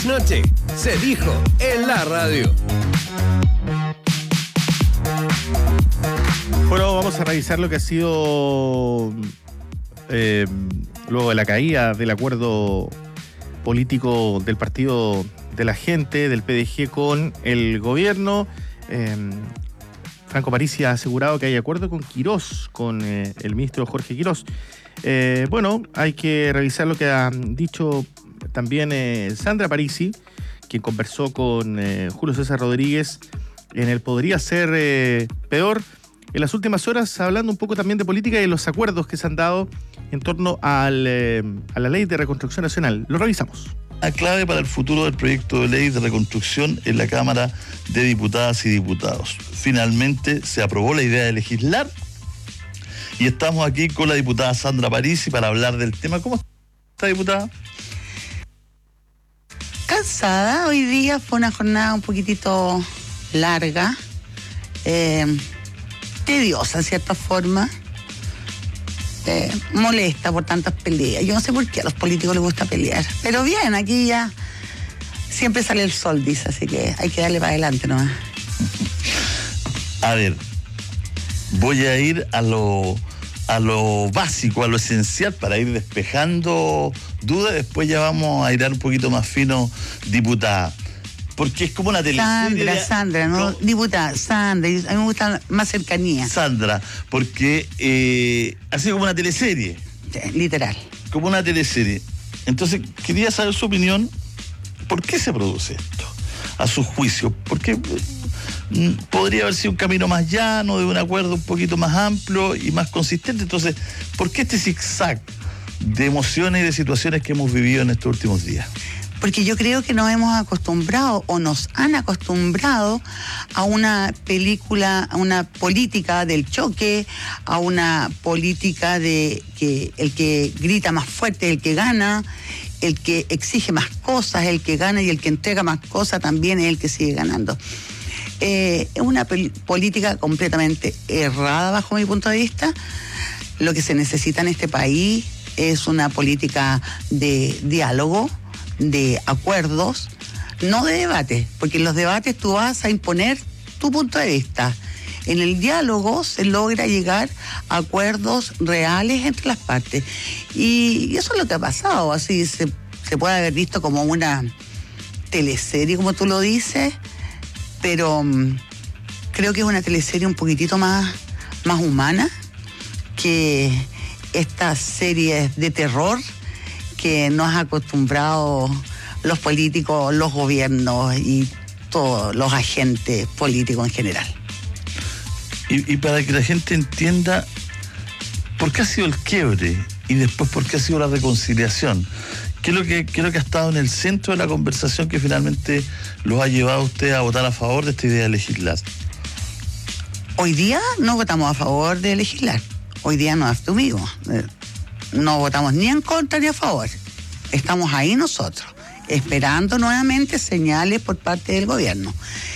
trasnoche se dijo en la radio. Bueno, vamos a revisar lo que ha sido luego de la caída del acuerdo político del Partido de la Gente, del PDG, con el gobierno. Franco Parisi ha asegurado que hay acuerdo con Quirós, con el ministro Jorge Quirós. Bueno, hay que revisar lo que ha dicho también Sandra Parisi, quien conversó con Julio César Rodríguez en el Podría Ser Peor en las últimas horas, hablando un poco también de política y de los acuerdos que se han dado en torno a la Ley de Reconstrucción Nacional. Lo revisamos. La clave para el futuro del proyecto de ley de reconstrucción en la Cámara de Diputadas y Diputados. Finalmente se aprobó la idea de legislar y estamos aquí con la diputada Sandra Parisi para hablar del tema. ¿Cómo está, diputada? Cansada. Hoy día fue una jornada un poquitito larga, tediosa en cierta forma, molesta por tantas peleas. Yo no sé por qué a los políticos les gusta pelear, pero bien, aquí ya siempre sale el sol, dice, así que hay que darle para adelante nomás. A ver, voy a ir a lo básico, a lo esencial, para ir despejando dudas. Después ya vamos a ir un poquito más fino, diputada, porque es como una teleserie. Sandra, ¿no? Diputada, Sandra, a mí me gusta más cercanía. Sandra, porque ha sido como una teleserie. Sí, literal. Como una teleserie. Entonces, quería saber su opinión. ¿Por qué se produce esto? A su juicio. Porque podría haber sido un camino más llano, de un acuerdo un poquito más amplio y más consistente. Entonces, ¿por qué este zigzag de emociones y de situaciones que hemos vivido en estos últimos días? Porque yo creo que nos hemos acostumbrado o nos han acostumbrado a una política del choque, a una política de que el que grita más fuerte es el que gana, el que exige más cosas es el que gana y el que entrega más cosas también es el que sigue ganando. Es una política completamente errada bajo mi punto de vista. Lo que se necesita en este país es una política de diálogo, de acuerdos, no de debate, porque en los debates tú vas a imponer tu punto de vista. En el diálogo se logra llegar a acuerdos reales entre las partes. Y eso es lo que ha pasado. Así se puede haber visto como una teleserie, como tú lo dices, pero creo que es una teleserie un poquitito más humana que estas series de terror que nos han acostumbrado los políticos, los gobiernos y todos los agentes políticos en general. Y para que la gente entienda por qué ha sido el quiebre y después por qué ha sido la reconciliación. ¿Qué es lo que ha estado en el centro de la conversación que finalmente los ha llevado a usted a votar a favor de esta idea de legislar? Hoy día no votamos a favor de legislar. Hoy día nos abstuvimos. No votamos ni en contra ni a favor. Estamos ahí nosotros, esperando nuevamente señales por parte del gobierno.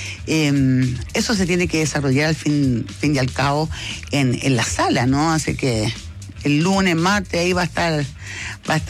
Eso se tiene que desarrollar al fin y al cabo en la sala, ¿no? Así que el lunes, martes, ahí va a estar